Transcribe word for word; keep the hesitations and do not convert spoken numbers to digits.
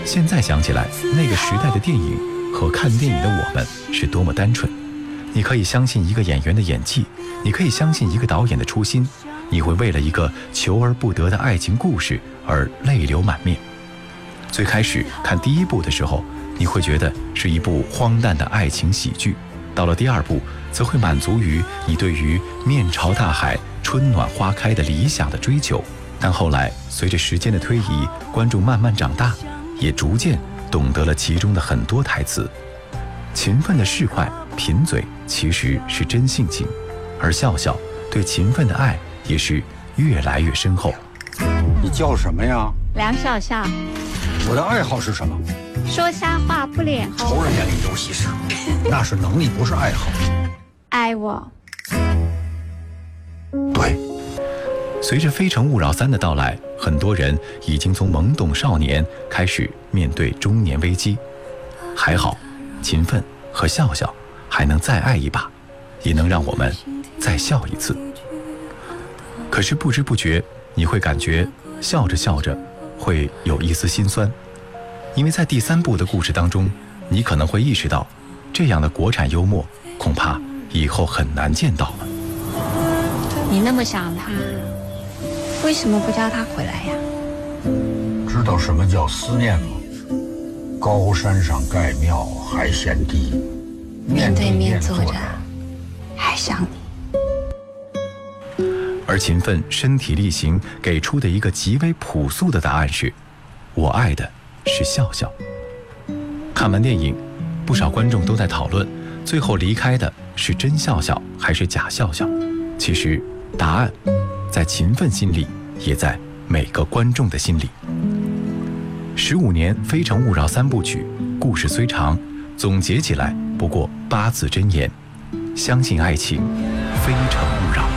现在想起来，那个时代的电影和看电影的我们是多么单纯。你可以相信一个演员的演技，你可以相信一个导演的初心，你会为了一个求而不得的爱情故事而泪流满面。最开始看第一部的时候，你会觉得是一部荒诞的爱情喜剧，到了第二部则会满足于你对于面朝大海春暖花开的理想的追求。但后来随着时间的推移，观众慢慢长大，也逐渐懂得了其中的很多台词。勤奋的市侩贫嘴其实是真性情，而笑笑对勤奋的爱也是越来越深厚。 你叫什么呀？ 梁笑笑。 我的爱好是什么？ 说瞎话不脸红。 仇人眼里有喜事，那是能力，不是爱好。 爱我。 对。 随着《非诚勿扰三》的到来，很多人已经从懵懂少年开始面对中年危机。还好，勤奋和笑笑还能再爱一把，也能让我们再笑一次。可是不知不觉，你会感觉笑着笑着会有一丝心酸，因为在第三部的故事当中，你可能会意识到，这样的国产幽默恐怕以后很难见到了。 你那么想他，为什么不叫他回来呀？ 知道什么叫思念吗？高山上盖庙还嫌低， 面对面坐着还想你。 而勤奋身体力行给出的一个极为朴素的答案是，我爱的是笑笑。看完电影，不少观众都在讨论，最后离开的是真笑笑还是假笑笑。其实答案在勤奋心里，也在每个观众的心里。十五年《非诚勿扰》三部曲，故事虽长，总结起来不过八字真言：相信爱情，非诚勿扰。